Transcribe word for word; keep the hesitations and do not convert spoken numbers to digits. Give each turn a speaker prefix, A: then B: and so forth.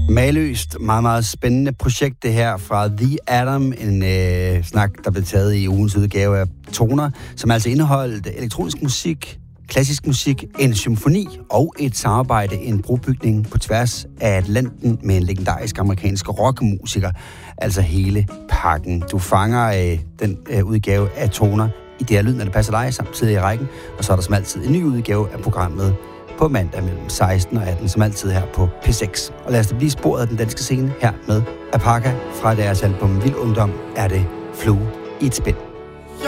A: Maløst, meget, meget spændende projekt det her fra The Atom, en øh, snak, der blev taget i ugens udgave af Toner, som altså indeholdt elektronisk musik, klassisk musik, en symfoni og et samarbejde, en brobygning på tværs af Atlanten med en legendarisk amerikansk rockmusiker, altså hele pakken. Du fanger øh, den øh, udgave af Toner i det her lyd, når det passer dig, samtidig i rækken, og så er der som altid en ny udgave af programmet på mandag mellem seksten og atten, som altid her på P seks. Og lad os da blive sporet af den danske scene her med Apaka fra deres album Vild Ungdom, er det Flue i et spænd.